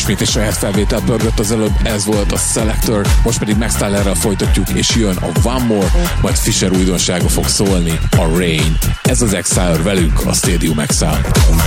ismét egy saját felvétel pörgött az előbb, ez volt a Selector, most pedig Max Tylerrel folytatjuk, és jön a One More, majd Fisher újdonsága fog szólni, a Rain. Ez az Exile velünk a Stadium Exile.